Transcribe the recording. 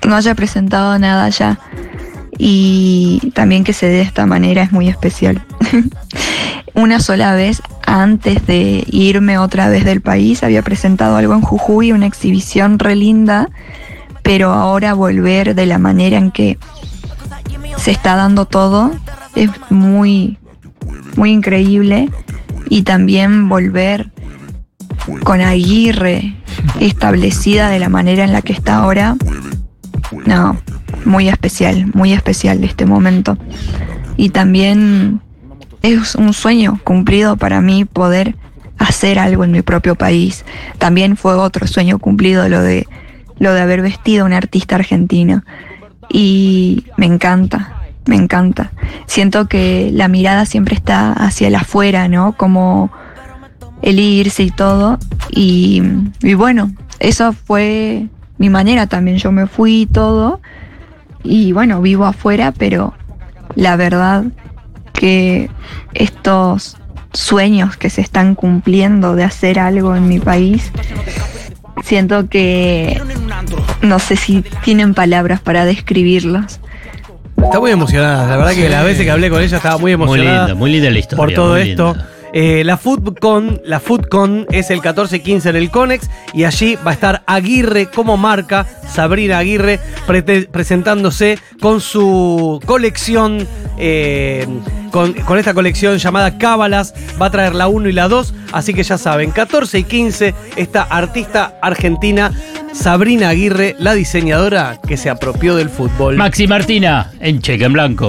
no haya presentado nada allá. Y también que se dé de esta manera es muy especial. Una sola vez, antes de irme otra vez del país, había presentado algo en Jujuy, una exhibición re linda, pero ahora volver de la manera en que se está dando todo es muy, muy increíble. Y también volver con Aguirre establecida de la manera en la que está ahora, no, muy especial este momento. Y también es un sueño cumplido para mí poder hacer algo en mi propio país. También fue otro sueño cumplido lo de haber vestido a un artista argentino. Y me encanta. Siento que la mirada siempre está hacia el afuera, ¿no? Como el irse y todo. Y bueno, eso fue mi manera también. Yo me fui y todo. Y bueno, vivo afuera, pero la verdad que estos sueños que se están cumpliendo de hacer algo en mi país, siento que no sé si tienen palabras para describirlos. Está muy emocionada, la verdad que las veces que hablé con ella estaba muy emocionada. Muy linda la historia. Por todo esto. Linda. La FoodCon es el 14 y 15 en el Conex y allí va a estar Aguirre como marca, Sabrina Aguirre, presentándose con su colección, con esta colección llamada Cábalas. Va a traer la 1 y la 2, así que ya saben, 14 y 15, esta artista argentina, Sabrina Aguirre, la diseñadora que se apropió del fútbol. Maxi Martina, en Cheque en Blanco.